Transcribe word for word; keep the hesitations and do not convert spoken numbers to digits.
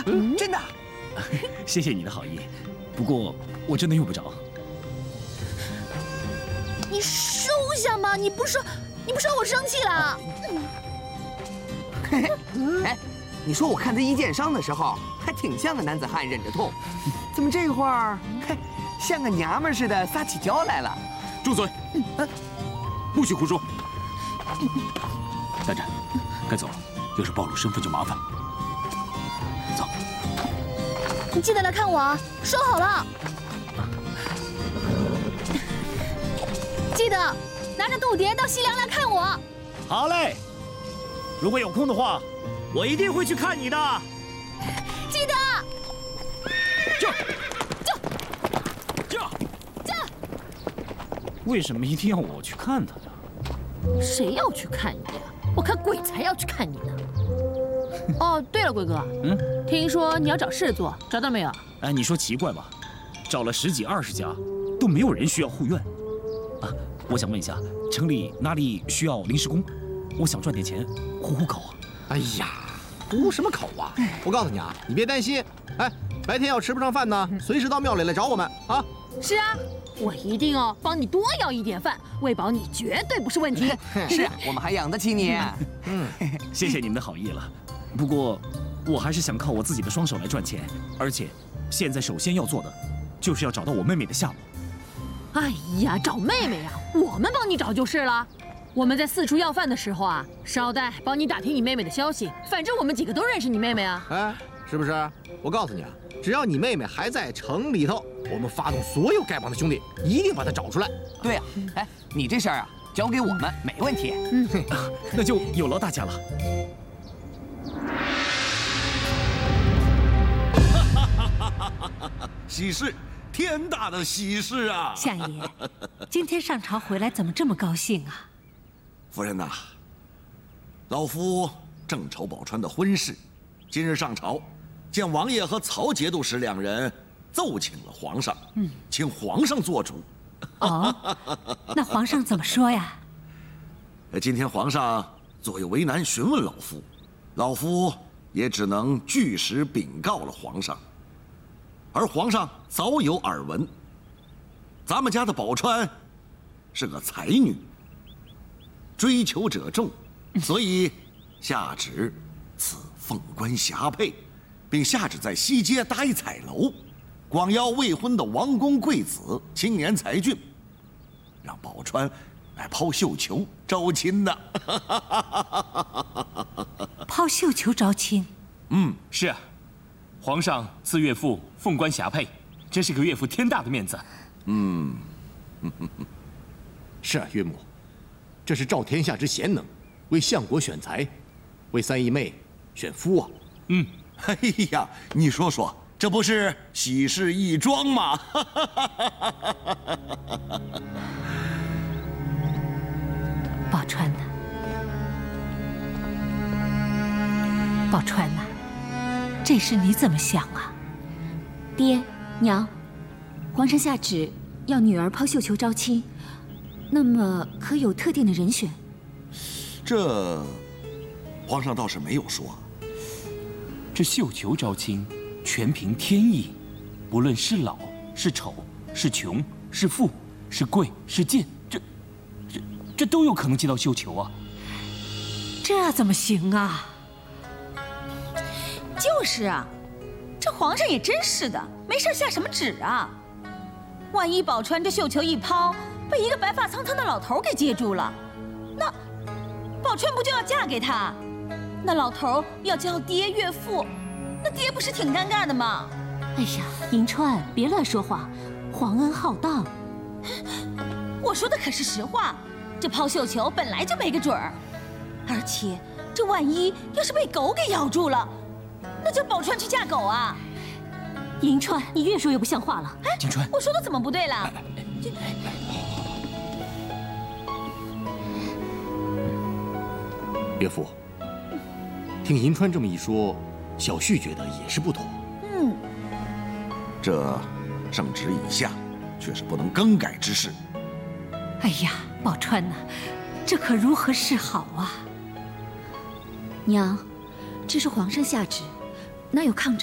真的。 谢谢你的好意，不过我真的用不着。 你收下嘛！你不说，你不说我生气了。 哎，你说我看他一箭伤的时候，还挺像个男子汉忍着痛，怎么这会儿，嘿，像个娘们似的撒起娇来了？ 住嘴！不许胡说！站着，该走了。要是暴露身份就麻烦。走。 你记得来看我啊！说好了。记得拿着度牒到西凉来看我。 好嘞，如果有空的话，我一定会去看你的。 记得。 这这这这。 为什么一定要我去看他呀？ 谁要去看你呀？我看鬼才要去看你呢。哦，对了，龟哥，嗯，听说你要找事做，找到没有？ 哎，你说奇怪吧？找了十几二十家，都没有人需要护院。啊，我想问一下，城里哪里需要临时工？我想赚点钱，糊糊口啊。 哎呀，糊什么口啊！我告诉你啊，你别担心。哎，白天要吃不上饭呢，随时到庙里来找我们啊。 是啊，我一定哦帮你多要一点饭，喂饱你绝对不是问题。 是啊，我们还养得起你。 嗯，谢谢你们的好意了。不过，我还是想靠我自己的双手来赚钱，而且，现在首先要做的，就是要找到我妹妹的下落。 哎呀，找妹妹呀，我们帮你找就是了。我们在四处要饭的时候啊，捎带帮你打听你妹妹的消息。反正我们几个都认识你妹妹啊。 哎，是不是？我告诉你啊，只要你妹妹还在城里头，我们发动所有丐帮的兄弟，一定把她找出来。 对啊，哎，你这事儿啊，交给我们没问题。 嗯， 那就有劳大家了。 喜事，天大的喜事啊！ 相爷，今天上朝回来怎么这么高兴啊？ 夫人呐，老夫正愁宝钏的婚事，今日上朝，见王爷和曹节度使两人奏请了皇上，嗯，请皇上做主。 哦，那皇上怎么说呀？ 今天皇上左右为难，询问老夫，老夫也只能据实禀告了皇上。而皇上早有耳闻，咱们家的宝钏是个才女，追求者众，所以下旨赐凤冠霞帔，并下旨在西街搭一彩楼，广邀未婚的王公贵子、青年才俊，让宝钏来抛绣球招亲的。 抛绣球招亲？ 嗯，是啊。皇上赐岳父凤冠霞帔，真是给岳父天大的面子。 嗯， 是啊，岳母，这是照天下之贤能，为相国选才，为三姨妹选夫啊。 嗯， 哎呀，你说说，这不是喜事一桩吗？ 宝钏呐，宝钏呐。这事你怎么想啊？ 爹娘，皇上下旨要女儿抛绣球招亲，那么可有特定的人选？ 这皇上倒是没有说。 这绣球招亲，全凭天意，不论是老是丑，是穷是富，是贵是贱，这这这都有可能接到绣球啊。 这怎么行啊？ 就是啊，这皇上也真是的，没事下什么旨啊？万一宝钏这绣球一抛，被一个白发苍苍的老头给接住了，那宝钏不就要嫁给他？那老头要叫爹岳父，那爹不是挺尴尬的吗？ 哎呀，迎川，别乱说话，皇恩浩荡。 我说的可是实话，这抛绣球本来就没个准儿，而且这万一要是被狗给咬住了，那叫宝钏去嫁狗啊！ 迎川，你越说越不像话了。 哎， 迎川， 我说的怎么不对了？这岳父，听银川这么一说，小婿觉得也是不妥。 嗯， 这圣旨已下，却是不能更改之事。 哎呀，宝钏呐，这可如何是好啊？ 娘，这是皇上下旨，哪有抗旨